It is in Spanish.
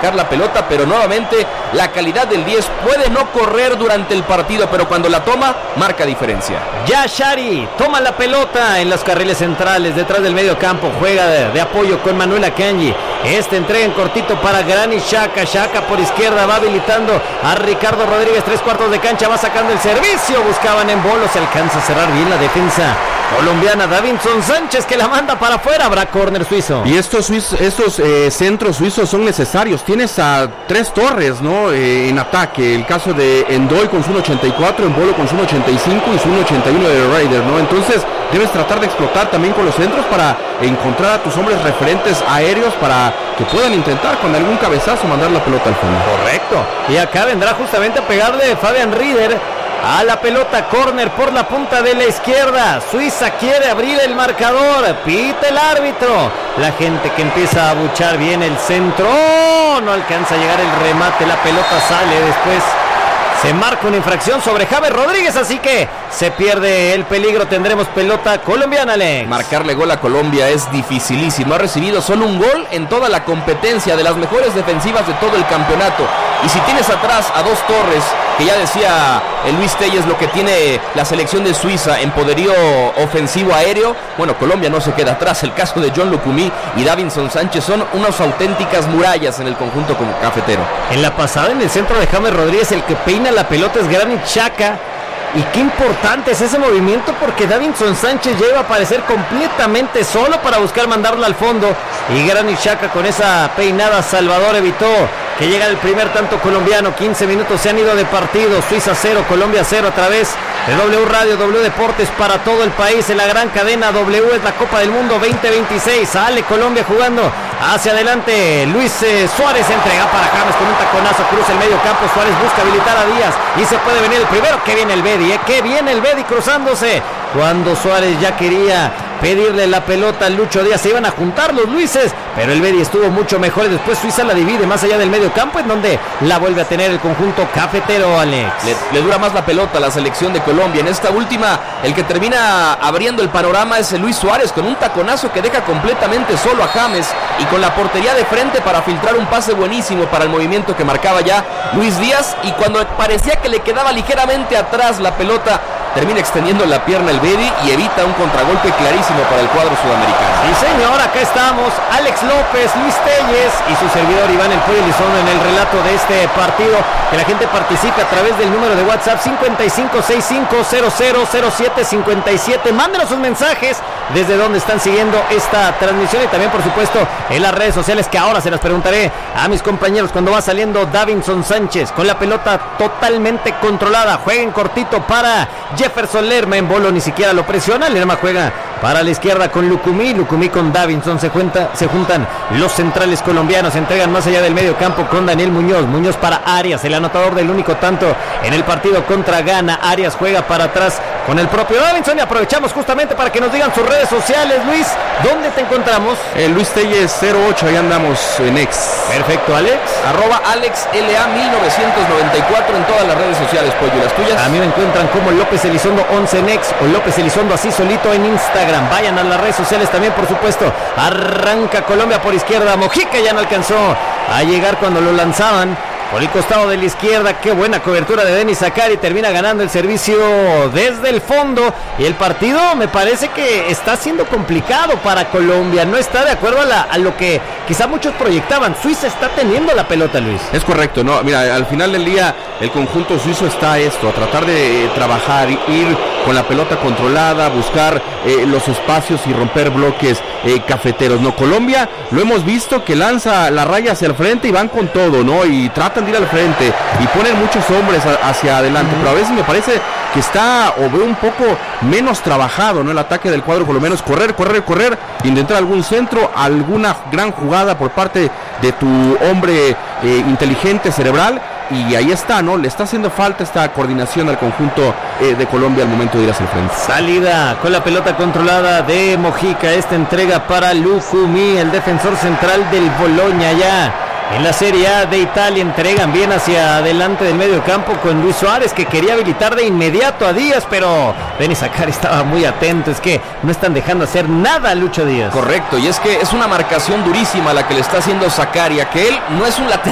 sacar la pelota, pero nuevamente la calidad del 10 puede no correr durante el partido, pero cuando la toma, marca diferencia. Ya Shari toma la pelota en los carriles centrales, detrás del medio campo, juega de apoyo con Manuel Akanji. Entrega en cortito para Granit Xhaka. Xhaka por izquierda va habilitando a Ricardo Rodríguez, 3/4 de cancha, va sacando el servicio, buscaban en Bolo, se alcanza a cerrar bien la defensa colombiana. Davinson Sánchez que la manda para afuera, habrá córner suizo. Y estos centros suizos son necesarios. Tienes a 3 torres, ¿no? En ataque. El caso de Endoy con su 1.84, Embolo con su 1.85 y su 1.81 de Raider, ¿no? Entonces debes tratar de explotar también con los centros para encontrar a tus hombres referentes aéreos para que puedan intentar con algún cabezazo mandar la pelota al fondo. Correcto. Y acá vendrá justamente a pegarle Fabian Rieder a la pelota, córner por la punta de la izquierda. Suiza quiere abrir el marcador, pita el árbitro. La gente que empieza a abuchar bien el centro. ¡Oh! No alcanza a llegar el remate, la pelota sale después. Se marca una infracción sobre James Rodríguez, así que se pierde el peligro. Tendremos pelota colombiana, Alex. Marcarle gol a Colombia es dificilísimo. Ha recibido solo un gol en toda la competencia, de las mejores defensivas de todo el campeonato. Y si tienes atrás a 2 torres, que ya decía Luis Telles lo que tiene la selección de Suiza en poderío ofensivo aéreo, bueno, Colombia no se queda atrás. El caso de John Lucumí y Davinson Sánchez son unas auténticas murallas en el conjunto como cafetero. En la pasada, en el centro de James Rodríguez, el que peina la pelota es Granit Xhaka. Y qué importante es ese movimiento, porque Davinson Sánchez ya iba a aparecer completamente solo para buscar mandarla al fondo, y Granit Xhaka con esa peinada Salvador evitó que llega el primer tanto colombiano. 15 minutos se han ido de partido. Suiza 0, Colombia 0 a través de W Radio, W Deportes para todo el país. En la gran cadena W es la Copa del Mundo 2026. Sale Colombia jugando hacia adelante. Luis Suárez entrega para James con un taconazo, cruza el medio campo. Suárez busca habilitar a Díaz y se puede venir el primero. Que viene el Bedi, que viene el Bedi cruzándose. Cuando Suárez ya quería pedirle la pelota a Lucho Díaz, se iban a juntar los Luises, pero el Bedi estuvo mucho mejor y después Suiza la divide más allá del medio campo, en donde la vuelve a tener el conjunto cafetero, Alex. Le dura más la pelota a la selección de Colombia. En esta última, el que termina abriendo el panorama es Luis Suárez, con un taconazo que deja completamente solo a James y con la portería de frente para filtrar un pase buenísimo para el movimiento que marcaba ya Luis Díaz, y cuando parecía que le quedaba ligeramente atrás la pelota, termina extendiendo la pierna el Bedi y evita un contragolpe clarísimo para el cuadro sudamericano. Sí, señor, acá estamos, Alex López, Luis Telles y su servidor Iván El Pollo Elizondo en el relato de este partido. Que la gente participe a través del número de WhatsApp 5565000757. Mándenos sus mensajes desde donde están siguiendo esta transmisión, y también, por supuesto, en las redes sociales, que ahora se las preguntaré a mis compañeros cuando va saliendo Davinson Sánchez con la pelota totalmente controlada. Juega en cortito para Jefferson Lerma. En Bolo ni siquiera lo presiona. Lerma juega para la izquierda con Lucumí con Davinson. Se juntan los centrales colombianos. Se entregan más allá del medio campo con Daniel Muñoz para Arias, el anotador del único tanto en el partido contra Ghana. Arias juega para atrás con el propio Davinson, y aprovechamos justamente para que nos digan sus redes sociales. Luis, ¿dónde te encontramos? Luis Telles 08, ahí andamos en X. Perfecto, Alex. @AlexLA1994 en todas las redes sociales, Pollo. ¿Y las tuyas? A mí me encuentran como López Elizondo 11 en X o López Elizondo así solito en Instagram. Vayan a las redes sociales también, por supuesto. Arranca Colombia por izquierda. Mojica ya no alcanzó a llegar cuando lo lanzaban por el costado de la izquierda. Qué buena cobertura de Denis Zakari. Termina ganando el servicio desde el fondo. Y el partido me parece que está siendo complicado para Colombia. No está de acuerdo a lo que quizá muchos proyectaban. Suiza está teniendo la pelota, Luis. Es correcto, no, mira, al final del día el conjunto suizo está a tratar de trabajar, ir con la pelota controlada, buscar los espacios y romper bloques cafeteros. No, Colombia lo hemos visto que lanza la raya hacia el frente y van con todo, ¿no? Y tratan de ir al frente y ponen muchos hombres hacia adelante, pero a veces me parece que está o veo un poco menos trabajado, ¿no? El ataque del cuadro colombiano es correr, intentar algún centro, alguna gran jugada por parte de tu hombre inteligente, cerebral, y ahí está, ¿no? Le está haciendo falta esta coordinación al conjunto de Colombia al momento de ir hacia el frente. Salida con la pelota controlada de Mojica. Esta entrega para Lucumí, el defensor central del Bologna ya en la Serie A de Italia. Entregan bien hacia adelante del medio campo con Luis Suárez, que quería habilitar de inmediato a Díaz, pero Denis Zakari estaba muy atento. Es que no están dejando hacer nada a Lucho Díaz. Correcto, y es que es una marcación durísima la que le está haciendo Zakari, que él no es un lateral